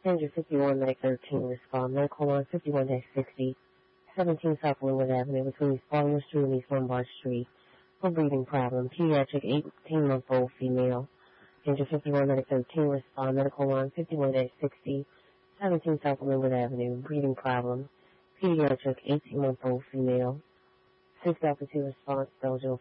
Passenger 51, Medic 13, respond. Medical line 51-60, 17 South Linwood Avenue, between East Baltimore Street and East Lombard Street, for breathing problem. Pediatric 18-month-old female. Passenger 51, Medic 13, respond. Medical line 51-60, 17 South Linwood Avenue, breathing problem. Pediatric 18-month-old female. 6 Alpha 2 response, eligible